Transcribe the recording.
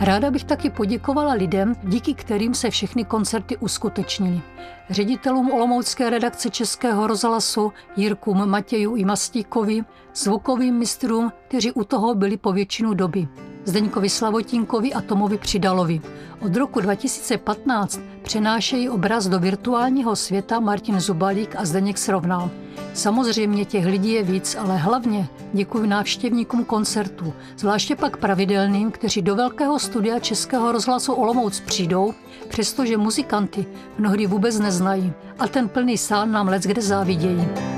Ráda bych taky poděkovala lidem, díky kterým se všechny koncerty uskutečnily. Ředitelům olomoucké redakce Českého rozhlasu Jirkům Matěju i Mastíkovi, zvukovým mistrům, kteří u toho byli po většinu doby. Zdeňkovi Slavotínkovi a Tomovi Přidalovi. Od roku 2015 přenášejí obraz do virtuálního světa Martin Zubalík a Zdeněk Srovnal. Samozřejmě těch lidí je víc, ale hlavně děkuji návštěvníkům koncertů, zvláště pak pravidelným, kteří do velkého studia Českého rozhlasu Olomouc přijdou, přestože muzikanty mnohdy vůbec neznají a ten plný sál nám leckde závidějí.